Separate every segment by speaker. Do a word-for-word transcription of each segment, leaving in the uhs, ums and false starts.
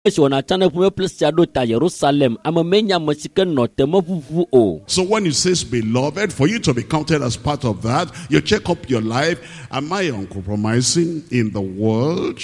Speaker 1: So when it says beloved, for you to be counted as part of that, you check up your life. Am I uncompromising in the world?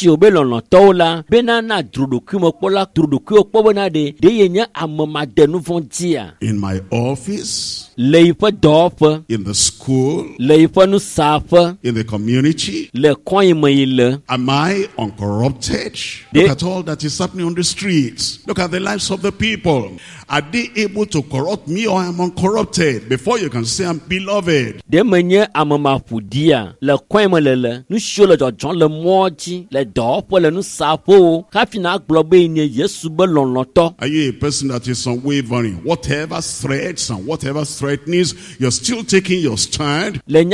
Speaker 1: In my office? In the school? In the community? Am I uncorrupted? Look at all that is happening on the streets. Look at the lives of the people. Are they able to corrupt me, or am I uncorrupted? Before you can say I'm beloved. Are you a person that is unwavering? Whatever threats and whatever threatenings, you're still taking your stand? And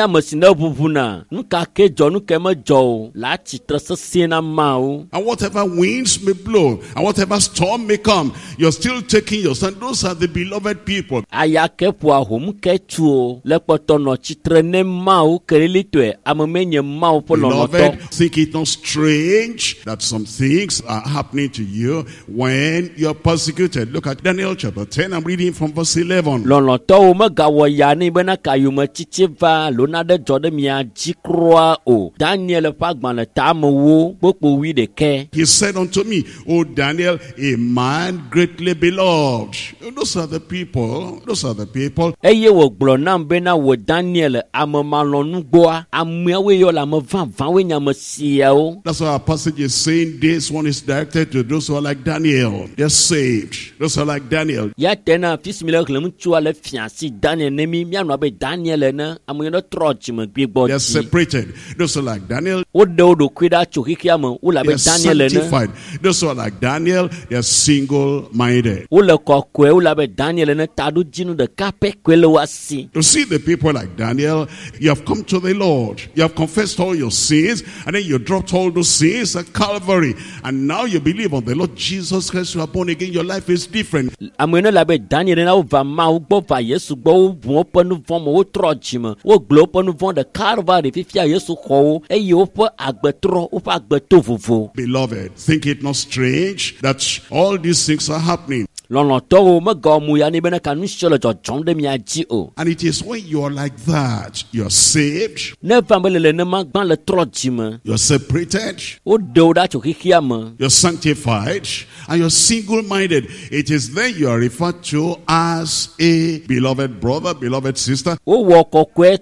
Speaker 1: whatever winds may blow and whatever storm may come, you're still taking your stand. Those are the beloved people. Beloved, think it not strange that some things are happening to you when you're persecuted. Look at Daniel chapter ten. I'm reading from verse eleven. He said unto me, O Daniel, a man greatly beloved. Those are the people. Those are the people. That's why our passage is saying this one is directed to those who are like Daniel. They're saved. Those who are like Daniel. They're separated. Those who are like Daniel. They're sanctified. Those who are like Daniel, they're single-minded. To see the people like Daniel, you have come to the Lord. You have confessed all your sins, and then you dropped all those sins at Calvary. And now you believe on the Lord Jesus Christ. You are born again. Your life is different. Beloved, think it not strange that all these things are happening. And it is when you are like that, you are saved, you're separated, you're sanctified, and you're single-minded. It is then you are referred to as a beloved brother, beloved sister. Let's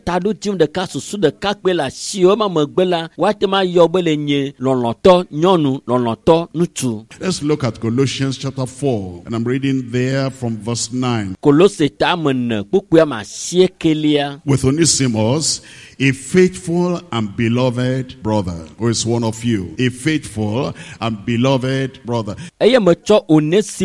Speaker 1: look at Colossians chapter four, and I'm reading there from verse nine. With Onesimus, a faithful and beloved brother, who is one of you, a faithful and beloved brother. You see,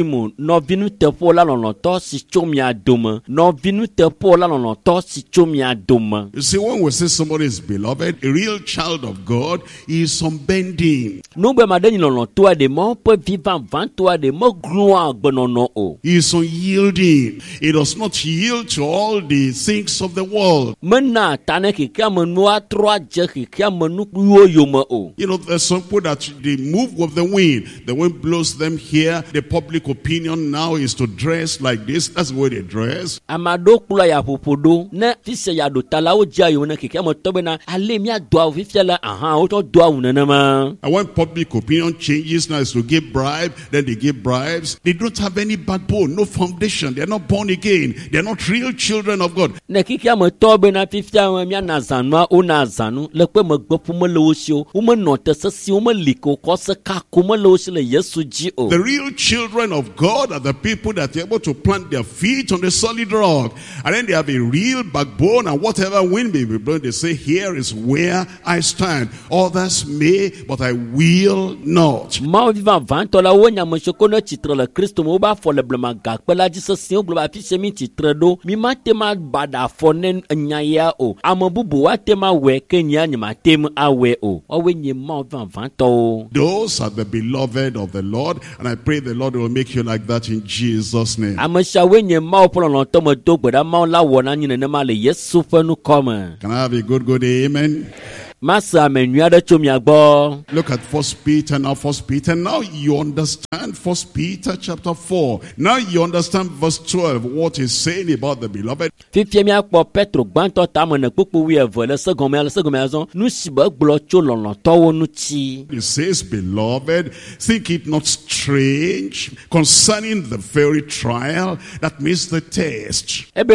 Speaker 1: when we say somebody is beloved, a real child of God is unbending. He is unyielding. He does not yield to all the things of the world. You know, there's some people that they move with the wind. The wind blows them here. The public opinion now is to dress like this. That's the way they dress. And when public opinion changes now is to give bribe, then they give bribes. They don't have any backbone, no foundation. They're not born again. They're not real children of God. The real children of God are the people that are able to plant their feet on the solid rock. And then they have a real backbone, and whatever wind may be blowing, they say, here is where I stand. Others may, but I will not. Those are the beloved of the Lord, and I pray the Lord will make you like that in Jesus' name. Can I have a good, good amen? Look at First Peter now. First Peter. Now you understand First Peter chapter four. Now you understand verse twelve. What he's saying about the beloved. He says, beloved, think it not strange concerning the very trial, that means the test. That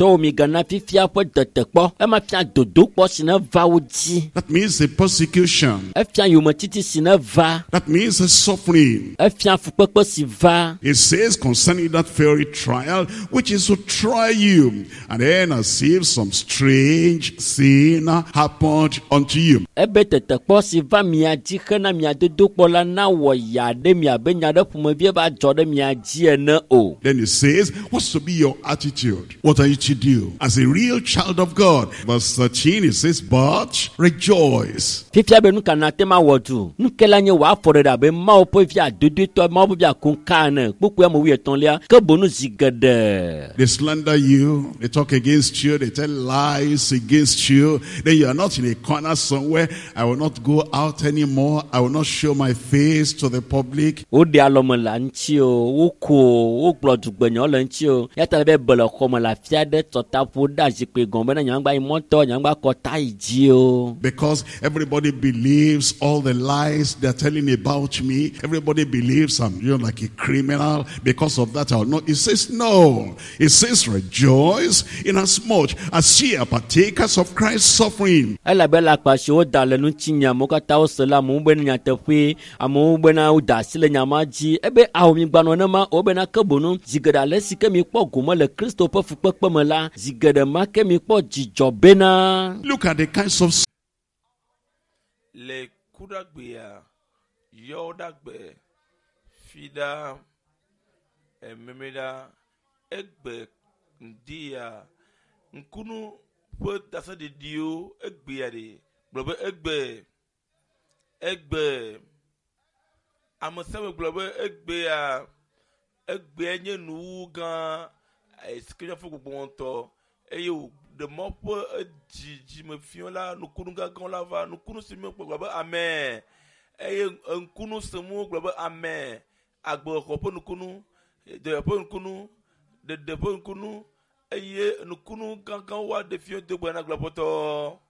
Speaker 1: means the persecution. That means the suffering. It says concerning that very trial, which is to try you, and then as if some strange thing happened unto you. Then it says, what's to be your attitude? What are you to do as a real child of God? Verse thirteen, it says, but rejoice. They slander you, they talk against you, they tell lies against you. Then you are not in a corner somewhere. I will not go out anymore. I will not show my face to the public. Because everybody believes all the lies they're telling about me. Everybody believes I'm, you know, like a criminal. Because of that, I'll not. It says no. It says rejoice inasmuch as ye are partakers of Christ's suffering. Look at the kinds of
Speaker 2: le kudagbea yodagbe fida ememeda egbe ndia nkunu po dasa de dio egbe de globe egbe egbe amosawe globe egbe a egbe enye nu gan esikeja fo gbogbo won to eyo de mopo ji me fiola no kunu gagan lava no kunu simi globe amen eyo nkunu semu globe amen agbo ko no kunu de po nkunu de de po nkunu eye no kunu gagan wa de fio de gba na globe to